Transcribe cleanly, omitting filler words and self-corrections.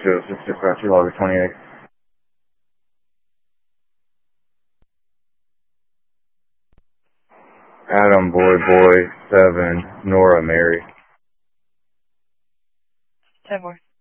206, logger 28. Adam Boy 7, Nora Mary. 10 more.